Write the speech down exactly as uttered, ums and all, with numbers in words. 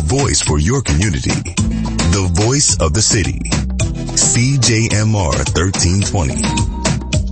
voice for your community. The voice of the city. C J M R thirteen twenty.